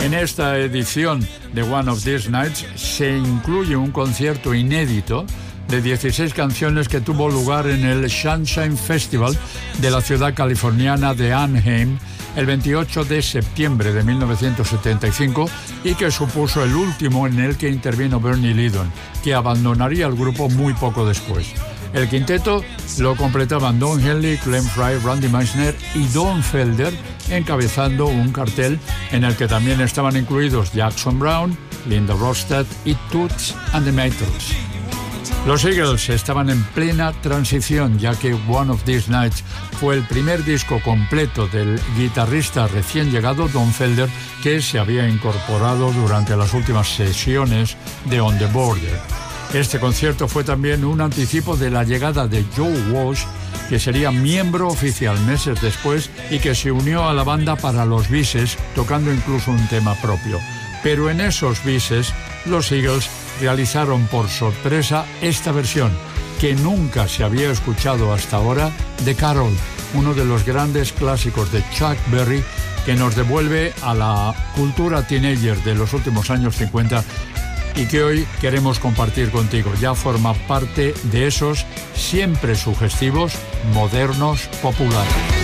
En esta edición de One of These Nights se incluye un concierto inédito de 16 canciones que tuvo lugar en el Sunshine Festival de la ciudad californiana de Anaheim el 28 de septiembre de 1975 y que supuso el último en el que intervino Bernie Leadon, que abandonaría el grupo muy poco después. El quinteto lo completaban Don Henley, Glenn Frey, Randy Meisner y Don Felder, encabezando un cartel en el que también estaban incluidos Jackson Browne, Linda Ronstadt y Toots and the Maytals. Los Eagles estaban en plena transición, ya que One of These Nights fue el primer disco completo del guitarrista recién llegado Don Felder, que se había incorporado durante las últimas sesiones de On the Border. Este concierto fue también un anticipo de la llegada de Joe Walsh, que sería miembro oficial meses después y que se unió a la banda para los bises, tocando incluso un tema propio. Pero en esos bises, los Eagles realizaron por sorpresa esta versión, que nunca se había escuchado hasta ahora, de Carol, uno de los grandes clásicos de Chuck Berry, que nos devuelve a la cultura teenager de los últimos años 50 y que hoy queremos compartir contigo. Ya forma parte de esos siempre sugestivos, modernos, populares.